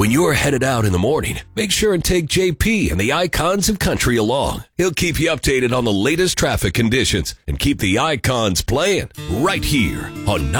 When you're headed out in the morning, make sure and take JP and the Icons of Country along. He'll keep you updated on the latest traffic conditions and keep the Icons playing right here on